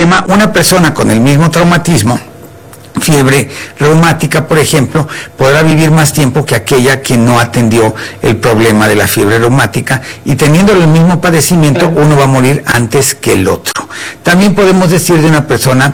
problema, una persona con el mismo traumatismo, fiebre reumática, por ejemplo, podrá vivir más tiempo que aquella que no atendió el problema de la fiebre reumática, y teniendo el mismo padecimiento, uno va a morir antes que el otro. También podemos decir de una persona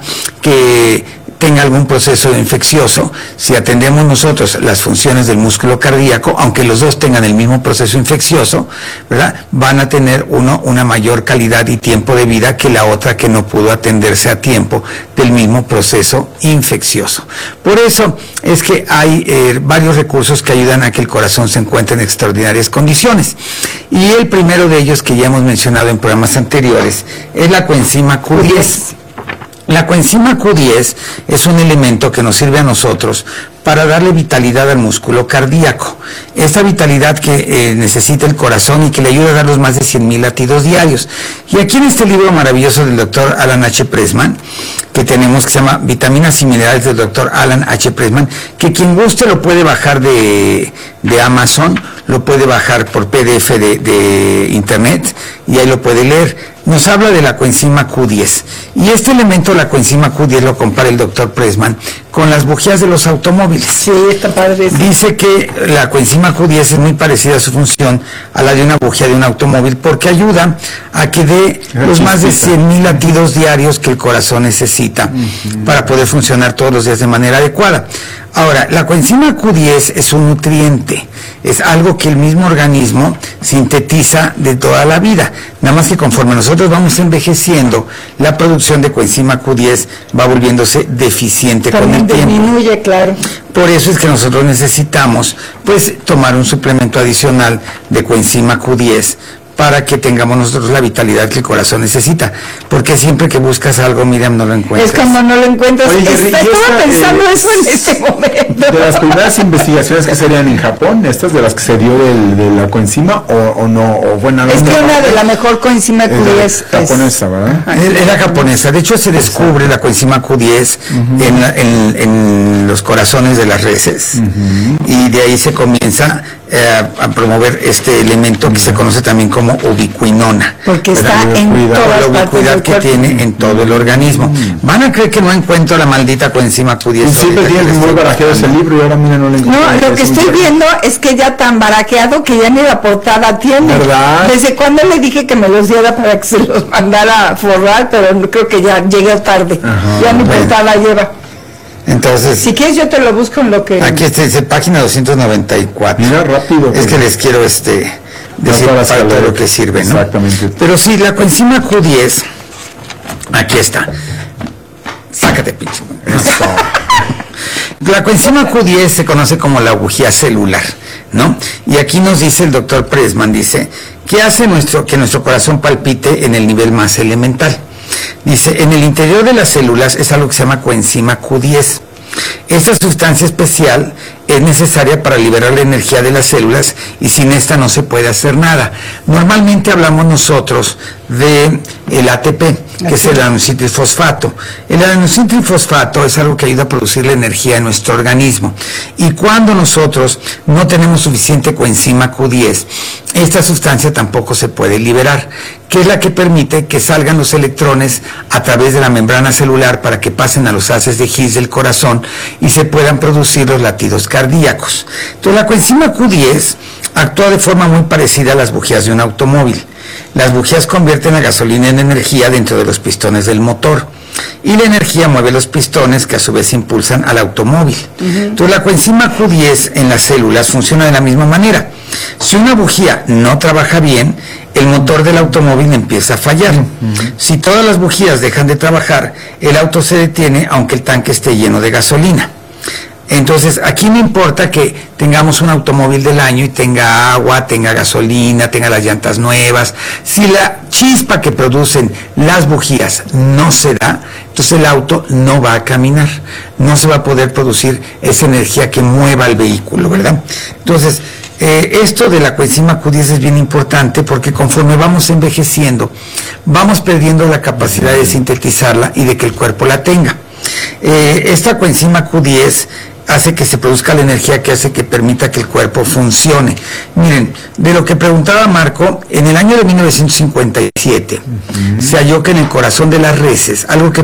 que tenga algún proceso infeccioso, si atendemos nosotros las funciones del músculo cardíaco, aunque los dos tengan el mismo proceso infeccioso, ¿verdad?, van a tener uno una mayor calidad y tiempo de vida que la otra que no pudo atenderse a tiempo del mismo proceso infeccioso. Por eso es que hay varios recursos que ayudan a que el corazón se encuentre en extraordinarias condiciones. Y el primero de ellos, que ya hemos mencionado en programas anteriores, es la coenzima Q10. La coenzima Q10 es un elemento que nos sirve a nosotros para darle vitalidad al músculo cardíaco. Esta vitalidad que necesita el corazón y que le ayuda a dar los más de 100,000 latidos diarios. Y aquí en este libro maravilloso del doctor Alan H. Pressman, que tenemos, que se llama Vitaminas y Minerales del doctor Alan H. Pressman, que quien guste lo puede bajar de Amazon, lo puede bajar por PDF de internet y ahí lo puede leer. Nos habla de la coenzima Q10. Y este elemento, la coenzima Q10, lo compara el doctor Pressman con las bujías de los automóviles. Sí, está padre. Dice que la coenzima Q10 es muy parecida a su función a la de una bujía de un automóvil, porque ayuda a que dé los más de 100,000 latidos diarios que el corazón necesita para poder funcionar todos los días de manera adecuada. Ahora, la coenzima Q10 es un nutriente, es algo que el mismo organismo sintetiza de toda la vida, nada más que conforme nosotros vamos envejeciendo, la producción de coenzima Q10 va volviéndose deficiente con el tiempo. Disminuye, claro. Por eso es que nosotros necesitamos, pues, tomar un suplemento adicional de coenzima Q10 para que tengamos nosotros la vitalidad que el corazón necesita, porque siempre que buscas algo, Miriam, no lo encuentras. Es como no lo encuentras. Oye, Estaba pensando eso en este momento. De las primeras investigaciones que serían en Japón, estas de las que se dio de la coenzima, o no, o bueno, es que una de la mejor coenzima Q10 es japonesa, ¿verdad? Era japonesa. De hecho, se descubre la coenzima Q10 en los corazones de las reses, y de ahí se comienza a promover este elemento que se conoce también como ubiquinona. Porque está en todas la partes ubicuidad del que cuerpo. tiene en todo el organismo. Van a creer que no encuentro la maldita coenzima Q10. Siempre tienes muy barajeado ese libro y ahora mira, no le encuentro. No, lo que estoy viendo es que ya tan baraqueado que ya ni la portada tiene. ¿Verdad? ¿Desde cuándo le dije que me los diera para que se los mandara a forrar? Pero no, creo que ya llegué tarde. Ya mi portada lleva. Entonces, Si quieres yo te lo busco en lo que... aquí está, dice página 294. Mira, rápido. Es que les quiero decir para todo lo que sirve, ¿no? Exactamente. Pero sí, la coenzima Q10, aquí está. Sácate, pinche. Eso. La coenzima Q10 se conoce como la bujía celular, ¿no? Y aquí nos dice el doctor Pressman, dice, que hace que nuestro corazón palpite en el nivel más elemental. Dice, en el interior de las células es algo que se llama coenzima Q10. Esta sustancia especial es necesaria para liberar la energía de las células y sin esta no se puede hacer nada. Normalmente hablamos nosotros de el ATP, que es el adenosíntrifosfato. El adenosíntrifosfato es algo que ayuda a producir la energía en nuestro organismo. Y cuando nosotros no tenemos suficiente coenzima Q10, esta sustancia tampoco se puede liberar, que es la que permite que salgan los electrones a través de la membrana celular para que pasen a los haces de His del corazón y se puedan producir los latidos cardíacos. Entonces, la coenzima Q10 actúa de forma muy parecida a las bujías de un automóvil. Las bujías convierten la gasolina en energía dentro de los pistones del motor, y la energía mueve los pistones que a su vez impulsan al automóvil. Entonces, la coenzima Q10 en las células funciona de la misma manera. Si una bujía no trabaja bien, el motor del automóvil empieza a fallar. Si todas las bujías dejan de trabajar, el auto se detiene aunque el tanque esté lleno de gasolina. Entonces, aquí no importa que tengamos un automóvil del año y tenga agua, tenga gasolina, tenga las llantas nuevas. Si la chispa que producen las bujías no se da, entonces el auto no va a caminar, no se va a poder producir esa energía que mueva el vehículo, ¿verdad? Entonces, esto de la coenzima Q10 es bien importante porque conforme vamos envejeciendo, vamos perdiendo la capacidad de sintetizarla y de que el cuerpo la tenga. Esta coenzima Q10 hace que se produzca la energía que hace que permita que el cuerpo funcione. Miren, de lo que preguntaba Marco, en el año de 1957 se halló que en el corazón de las reses, algo que